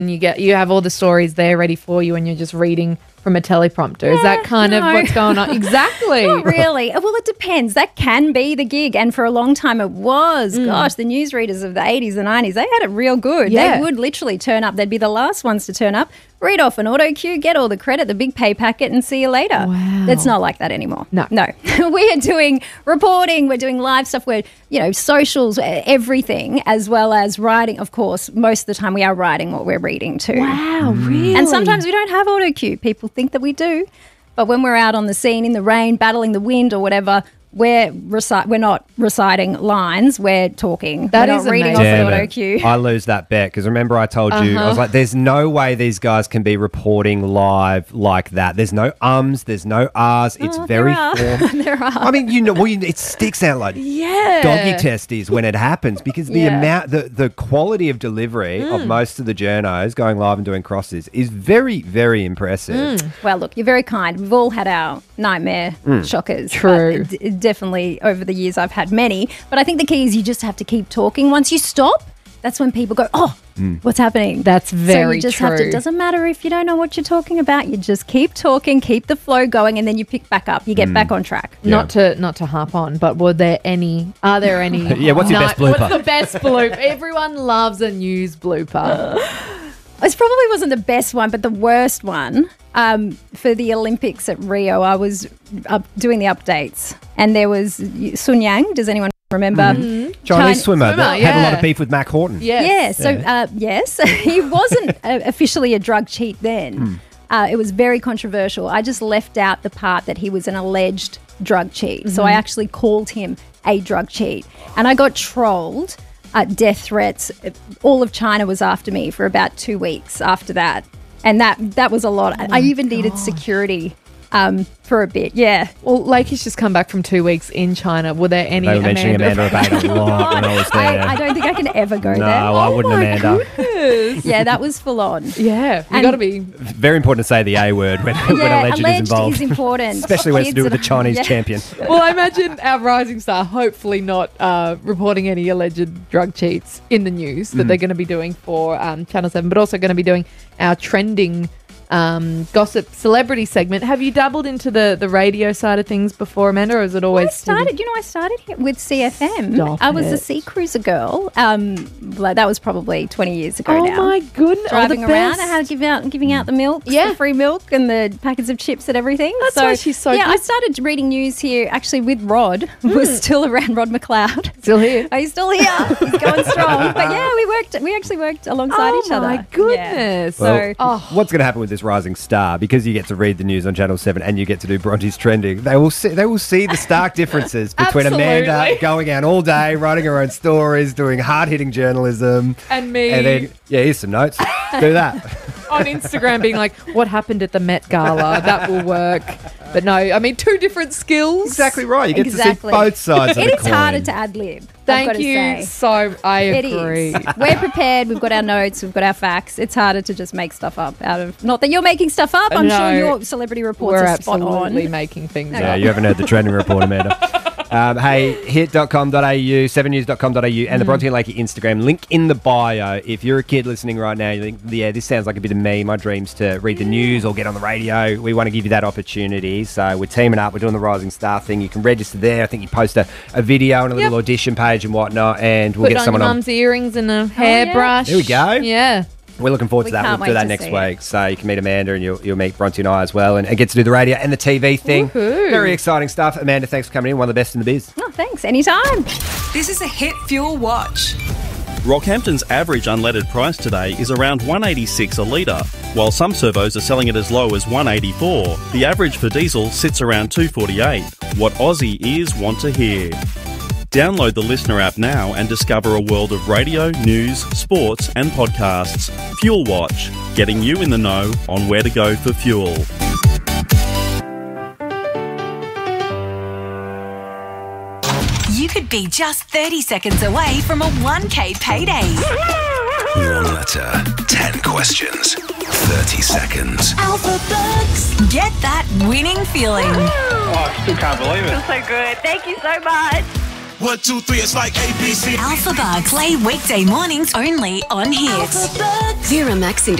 and you have all the stories there ready for you and you're just reading from a teleprompter. Is that kind of what's going on? Exactly. Not really. Well, it depends. That can be the gig. And for a long time it was. Gosh, the newsreaders of the 80s and 90s, they had it real good. Yeah. They would literally turn up. They'd be the last ones to turn up, read off an auto cue, get all the credit, the big pay packet, and see you later. Wow. It's not like that anymore. No. We are doing reporting. We're doing live stuff. We're, socials, everything, as well as writing. Of course, most of the time we are writing what we're reading too. Wow, really? And sometimes we don't have auto cue. People think that we do. But when we're out on the scene in the rain, battling the wind or whatever, we're not reciting lines. We're talking. That we're is not reading amazing. off the auto cue. I lose that bet because remember I told you, I was like, there's no way these guys can be reporting live like that. There's no ums, there's no ahs. It's very formal. There are. I mean, it sticks out like doggy testes when it happens because the amount, the quality of delivery of most of the journos going live and doing crosses is very, very impressive. Well, look, you're very kind. We've all had our nightmare shockers. True. Definitely over the years I've had many. But I think the key is you just have to keep talking. Once you stop, that's when people go, what's happening? That's very So you just true. have to, it doesn't matter if you don't know what you're talking about. You just keep talking, keep the flow going, and then you pick back up. You get back on track. Not to harp on, but are there any Yeah, what's your best blooper? What's the best blooper? Everyone loves a news blooper. It probably wasn't the best one, but the worst one. For the Olympics at Rio, I was doing the updates, and there was Sun Yang. Does anyone remember? Chinese swimmer that yeah. had a lot of beef with Mac Horton. Yes. Yes, he wasn't officially a drug cheat then. It was very controversial. I just left out the part that he was an alleged drug cheat. So I actually called him a drug cheat, and I got trolled. Death threats. All of China was after me for about 2 weeks after that. And that was a lot. I even needed security for a bit. Yeah. Well, Lakey's just come back from 2 weeks in China. Were there any They were mentioning Amanda Abate a lot when I was there. I don't think I can ever go No, there. I wouldn't, Amanda. Yeah, that was full on. Yeah, you And- got to be. Very important to say the A word when Yeah, alleged is involved. is important. Especially when it's to do with the Chinese champion. Well, I imagine our rising star hopefully not reporting any alleged drug cheats in the news that they're going to be doing for Channel 7, but also going to be doing our trending gossip celebrity segment. Have you dabbled into the radio side of things before, Amanda, or is it always... I started here with CFM. Stop I was it. a Sea Cruiser girl. That was probably 20 years ago Oh now. my goodness. Driving oh, the around, best. I had giving out the milk, Yeah. the free milk and the packets of chips and everything. That's why she's so yeah, good. I started reading news here actually with Rod. Was still around, Rod McLeod. Still here. Oh, he's still here. He's going strong. But yeah, we actually worked alongside each other. Oh my goodness. Yeah. Well, what's going to happen with this rising star? Because you get to read the news on Channel 7 and you get to do Bronte's trending. They will see the stark differences between Amanda Absolutely. going out all day, writing her own stories, doing hard-hitting journalism. And me. And then, here's some notes. Do that. on Instagram being like, what happened at the Met Gala? That will work. But no, I mean, two different skills. Exactly right. You get to see Exactly. both sides of the It is coin. harder to ad-lib. I've Thank got to you say. so. I It agree. is. We're prepared. We've got our notes. We've got our facts. It's harder to just make stuff up out of... Not that you're making stuff up. I'm No. sure your celebrity reports We're are spot on. absolutely making things Yeah, up. you haven't heard the trending report, Amanda. Hey, hit.com.au, 7news.com.au, and the Bronte and Lakey Instagram. Link in the bio. If you're a kid listening right now, you think, yeah, this sounds like a bit of me. My dream's to read the news or get on the radio. We want to give you that opportunity. So we're teaming up. We're doing the Rising Star thing. You can register there. I think you post a video and a little audition page and whatnot, and we'll Put get on someone your on. mum's earrings and a hairbrush. Here we go. Yeah. We're looking forward to We that. can't We'll do wait that to next see week. So you can meet Amanda and you'll meet Bronte and I as well and get to do the radio and the TV thing. Woohoo. Very exciting stuff. Amanda, thanks for coming in. One of the best in the biz. Oh, thanks. Anytime. This is a Hit Fuel Watch. Rockhampton's average unleaded price today is around $1.86 a litre, while some servos are selling it as low as $1.84. The average for diesel sits around $2.48. What Aussie ears want to hear. Download the Listener app now and discover a world of radio, news, sports and podcasts. Fuel Watch, getting you in the know on where to go for fuel. You could be just 30 seconds away from a 1K payday. One letter, 10 questions, 30 seconds. Alphabets. Get that winning feeling. Oh, I still can't believe it. So good. Thank you so much. 1, 2, 3, it's like ABC. Alpha Bucks play weekday mornings only on Hit. Vera Max